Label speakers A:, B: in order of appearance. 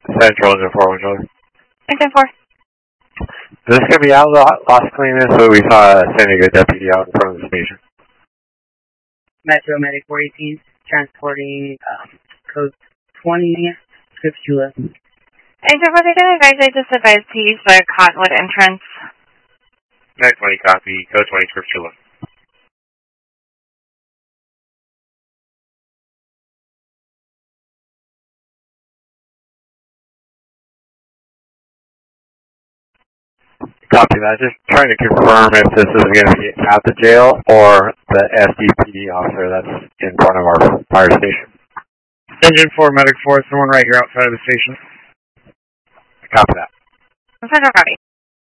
A: Central Engine 4, Charlie.
B: Engine 4.
A: Is this going to be out Las Colinas, so we saw a San Diego deputy out in front of the station?
C: Metro Medic 418, transporting code 20, Scriptula.
B: Engine 4, they did advise, I just advised to use the Cottonwood entrance.
A: Med 20 copy, code 20, Scriptula. Copy that. Just trying to confirm if this is going to be at the jail or the SDPD officer that's in front of our fire station.
D: Engine 4, Medic 4, someone right here outside of the station.
A: Copy that.
B: Central copy.